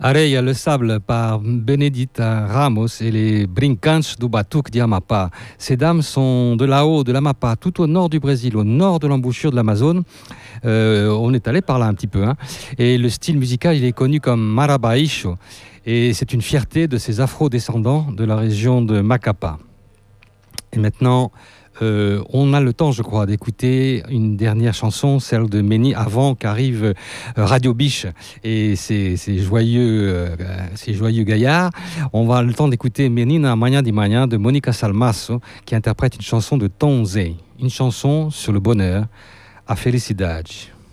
Areia le sable par Benedita Ramos et les Brincantes do Batuque d'Amapá. Ces dames sont de là-haut, de l'Amapá, tout au nord du Brésil, au nord de l'embouchure de l'Amazone. On est allé par là un petit peu. Et le style musical, il est connu comme Marabaixo. Et c'est une fierté de ces afro-descendants de la région de Macapá. Et maintenant, on a le temps, je crois, d'écouter une dernière chanson, celle de Méni, avant qu'arrive Radio Biche et ces joyeux gaillards. On va le temps d'écouter Menina Manhã de Manhã de Monica Salmaço, qui interprète une chanson de Tom Zé, une chanson sur le bonheur, a felicidade.